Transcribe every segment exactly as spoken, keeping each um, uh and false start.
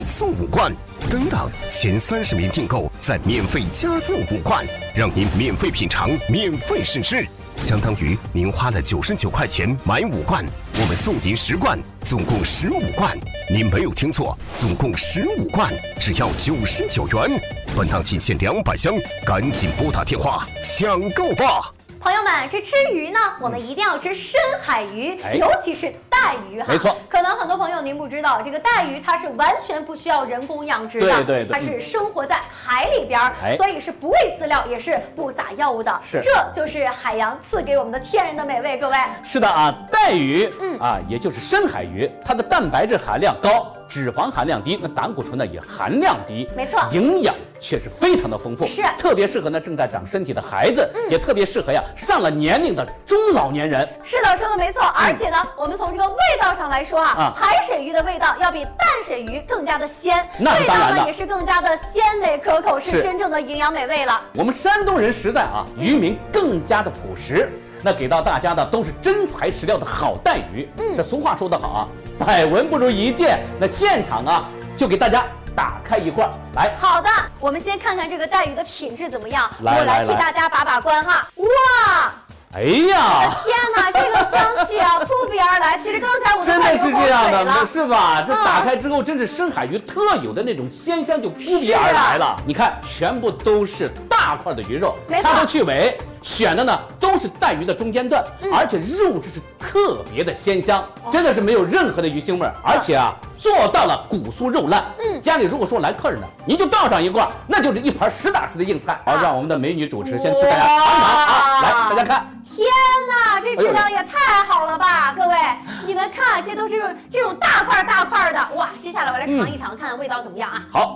送五罐，登档前三十名订购再免费加赠五罐，让您免费品尝，免费试吃。相当于您花了九十九块钱买五罐，我们送您十罐，总共十五罐。您没有听错，总共十五罐，只要九十九元。本档仅限两百箱，赶紧拨打电话抢购吧！ 朋友们，这吃鱼呢，我们一定要吃深海鱼， 哎、 尤其是带鱼哈。 没错， 可能很多朋友您不知道，这个带鱼它是完全不需要人工养殖的， 对对对， 它是生活在海里边， 哎、 所以是不喂饲料，也是不撒药物的。 是， 这就是海洋赐给我们的天然的美味。各位， 是的啊，带鱼， 嗯啊，也就是深海鱼，它的蛋白质含量高。脂肪含量低，那胆固醇呢也含量低， 没错， 营养却是非常的丰富， 是特别适合呢正在长身体的孩子， 嗯、 也特别适合呀上了年龄的中老年人。 是的，说的没错。而且呢，嗯、我们从这个味道上来说啊， 啊海水鱼的味道要比淡水鱼更加的鲜， 那是当然的， 味道呢也是更加的鲜美可口，是真正的营养美味了。 我们山东人实在啊，渔民更加的朴实。那给到大家的都是真材实料的好带鱼。嗯，这俗话说得好啊，百闻不如一见。那现场啊，就给大家打开一块来。 好的，我们先看看这个带鱼的品质怎么样。 来我来替大家把把关哈。哇！ 哎呀！ 天哪，这个香气啊，扑鼻而来。其实刚才我真的是这样的，是吧？这嗯、 打开之后，真是深海鱼特有的那种鲜香就扑鼻而来了。啊、你看，全部都是大块的鱼肉，掐头去尾。选的呢都是带鱼的中间段，嗯、而且肉质是特别的鲜香，哦、真的是没有任何的鱼腥味，而且啊做到了骨酥肉烂。嗯，家里如果说来客人呢，您就倒上一罐，那就是一盘实打实的硬菜。好、啊，让我们的美女主持先替大家尝尝啊，来大家看。 天哪，这质量也太好了吧！哎、各位，你们看，这都是这种大块大块的，哇！接下来我来尝一尝，嗯、看看味道怎么样啊？ 好，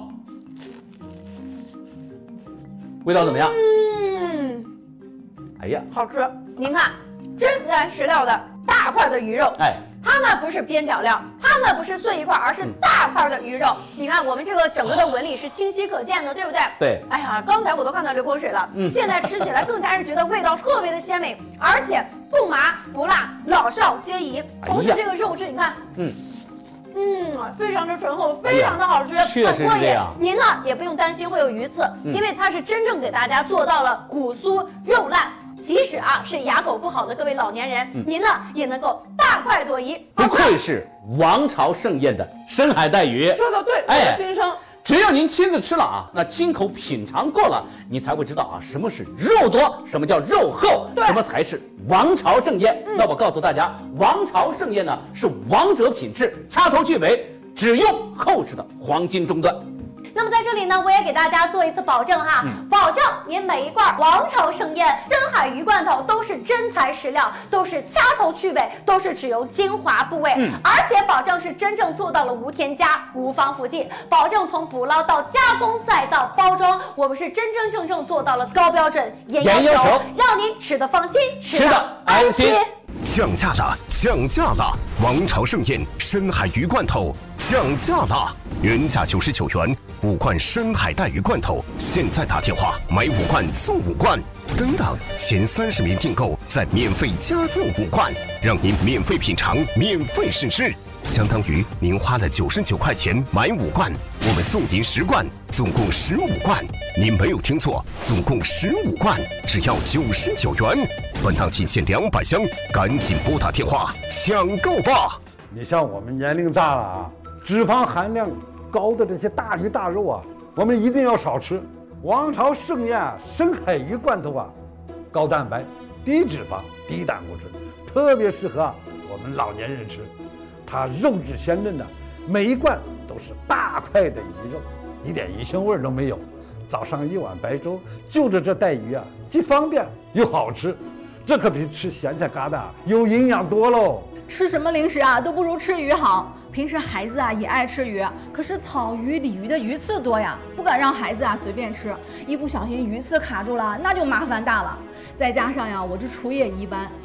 味道怎么样？ 嗯。 哎呀， 好吃！您看，真材实料的大块的鱼肉， 哎， 它呢不是边角料，它呢不是碎一块，而是大块的鱼肉。嗯、你看，我们这个整个的纹理是清晰可见的，对不对？ 对。 哎呀，刚才我都看到流口水了。嗯。现在吃起来更加是觉得味道特别的鲜美，而且不麻不辣，老少皆宜。同时，这个肉质你看，嗯。嗯，非常的醇厚，非常的好吃， 哎、确实是这样。 您呢也不用担心会有鱼刺，嗯、因为它是真正给大家做到了骨酥肉烂。即使啊是牙口不好的各位老年人，嗯、您呢也能够大快朵颐。 不愧是王朝盛宴的深海带鱼， 说的对，哎，先生。 只要您亲自吃了啊，那亲口品尝过了，你才会知道啊，什么是肉多，什么叫肉厚，什么才是王朝盛宴。嗯、那我告诉大家，王朝盛宴呢是王者品质，掐头去尾，只用厚实的黄金中段。 那么在这里呢，我也给大家做一次保证哈，嗯、保证您每一罐王朝盛宴深海鱼罐头都是真材实料，都是掐头去尾，都是只用精华部位，嗯、而且保证是真正做到了无添加、无防腐剂，保证从捕捞到加工再到包装，我们是真真正正做到了高标准、严要求，让您吃得放心， 吃得安心。 降价了，降价了！王朝盛宴深海鱼罐头降价了，原价九十九元，五罐深海带鱼罐头，现在打电话买五罐送五罐，登档前三十名订购再免费加赠五罐，让您免费品尝，免费试吃。相当于您花了九十九块钱买五罐，我们送您十罐，总共十五罐。您没有听错，总共十五罐，只要九十九元。本档仅限两百箱，赶紧拨打电话抢购吧！ 你像我们年龄大了啊，脂肪含量高的这些大鱼大肉啊，我们一定要少吃。王朝盛宴深海鱼罐头啊，高蛋白、低脂肪、低胆固醇，特别适合啊我们老年人吃。它肉质鲜嫩的，每一罐都是大块的鱼肉，一点鱼腥味都没有。早上一碗白粥，就着这带鱼啊，既方便又好吃，这可比吃咸菜疙瘩有营养多喽。 吃什么零食啊，都不如吃鱼好。平时孩子啊也爱吃鱼，可是草鱼、鲤鱼的鱼刺多呀，不敢让孩子啊随便吃，一不小心鱼刺卡住了，那就麻烦大了。再加上呀，我这厨艺也一般，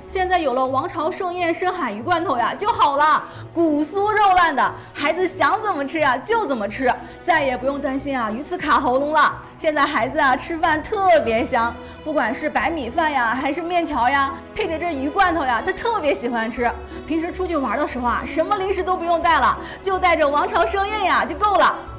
现在有了王朝盛宴深海鱼罐头呀，就好了，骨酥肉烂的，孩子想怎么吃呀就怎么吃，再也不用担心啊鱼刺卡喉咙了。现在孩子啊吃饭特别香，不管是白米饭呀，还是面条呀，配着这鱼罐头呀，他特别喜欢吃。平时出去玩的时候啊，什么零食都不用带了，就带着王朝盛宴呀就够了。